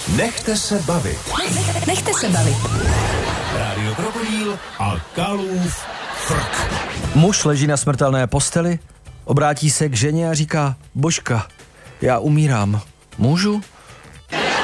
Nechte se bavit. Nechte se bavit. Rádio Krokodýl a Kalův frk. Muž leží na smrtelné posteli, obrátí se k ženě a říká: Božka, já umírám. Můžu?